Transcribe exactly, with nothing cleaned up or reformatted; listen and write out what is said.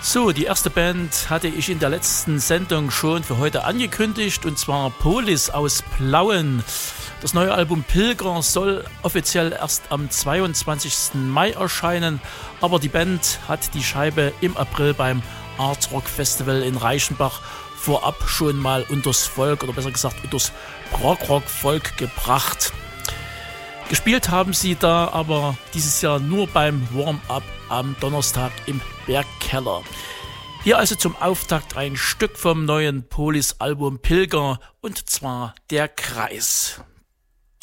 So, die erste Band hatte ich in der letzten Sendung schon für heute angekündigt, und zwar Polis aus Plauen. Das neue Album Pilger soll offiziell erst am zweiundzwanzigsten Mai erscheinen, aber die Band hat die Scheibe im April beim Art Rock Festival in Reichenbach vorab schon mal unters Volk, oder besser gesagt unters Prog-Rock-Volk gebracht. Gespielt haben sie da aber dieses Jahr nur beim Warm-Up am Donnerstag im Bergkeller. Hier also zum Auftakt ein Stück vom neuen Polis-Album Pilger, und zwar Der Kreis.